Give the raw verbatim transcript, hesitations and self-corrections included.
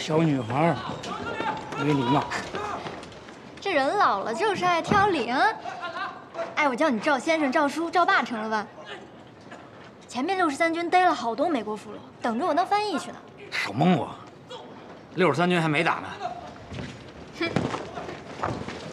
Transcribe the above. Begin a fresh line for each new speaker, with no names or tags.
小女孩，没礼貌。
这人老了就是爱挑理啊！哎，我叫你赵先生、赵叔、赵爸成了吧？前面六十三军逮了好多美国俘虏，等着我当翻译去呢。
少蒙我！六十三军还没打呢。
哼。